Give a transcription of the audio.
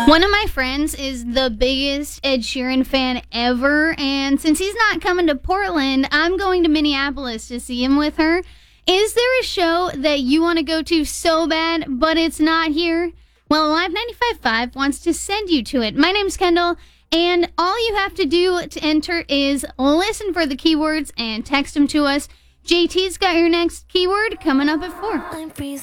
One of my friends is the biggest Ed Sheeran fan ever, and since he's not coming to Portland, I'm going to Minneapolis to see him with her. Is there a show that you want to go to so bad, but it's not here? Well, Live 95.5 wants to send you to it. My name's Kendall, and all you have to do to enter is listen for the keywords and text them to us. JT's got your next keyword coming up at 4.